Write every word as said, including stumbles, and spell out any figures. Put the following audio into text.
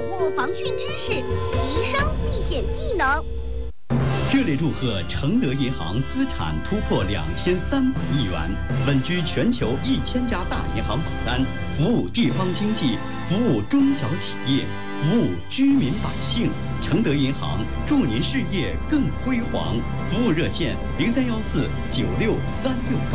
握防汛知识，提升避险技能。 热烈祝贺承德银行资产突破两千三百亿元，稳居全球一千家大银行榜单，服务地方经济，服务中小企业，服务居民百姓。承德银行祝您事业更辉煌。服务热线零三幺四九六三六八。